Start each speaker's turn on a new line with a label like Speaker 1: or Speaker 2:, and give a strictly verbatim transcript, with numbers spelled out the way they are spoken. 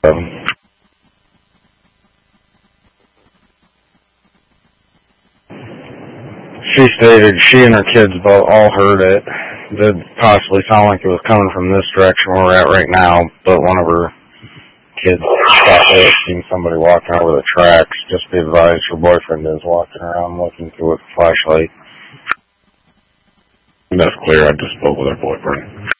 Speaker 1: Um, she stated she and her kids both all heard it. It did possibly sound like it was coming from this direction where we're at right now, but one of her kids thought they had seen somebody walking over the tracks. Just be advised, her boyfriend is walking around looking through with a flashlight.
Speaker 2: That's clear. I just spoke with her boyfriend.